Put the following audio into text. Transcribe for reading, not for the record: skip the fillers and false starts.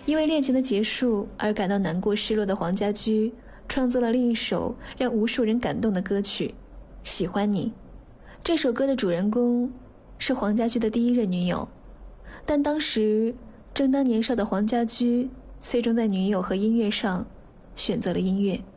因为恋情的结束而感到难过失落的黄家驹创作了另一首让无数人感动的歌曲《喜欢你》。这首歌的主人公是黄家驹的第一任女友，但当时正当年少的黄家驹最终在女友和音乐上选择了音乐。